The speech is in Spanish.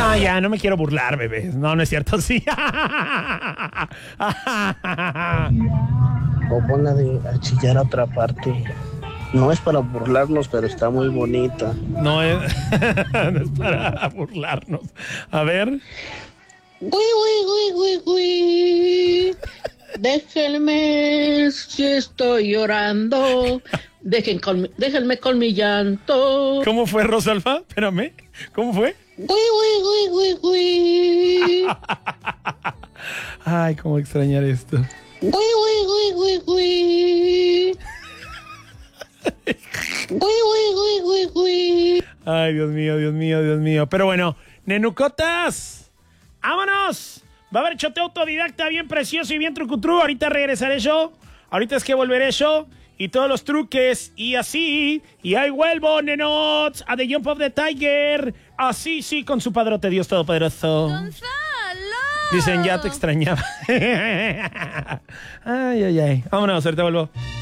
No, ya, no me quiero burlar, bebé. No, no es cierto, sí. O ponla de a chillar a otra parte. No es para burlarnos, pero está muy bonita. No es, no es para burlarnos. A ver. Gui. Déjenme si estoy llorando. Déjenme con mi llanto. ¿Cómo fue, Rosalba? Espérame. ¿Cómo fue? Gui. Ay, cómo extrañar esto. Gui. Ay, Dios mío, Dios mío, Dios mío. Pero bueno, nenucotas, ¡vámonos! Va a haber choteo autodidacta bien precioso y bien trucutru. Ahorita regresaré yo. Ahorita es que volveré yo. Y todos los truques. Y así. Y ahí vuelvo, nenots. A The Jump of the Tiger. Así, sí, con su padrote Dios Todopoderoso. ¡Gonzalo! Dicen, ya te extrañaba. Ay. Vámonos, ahorita vuelvo.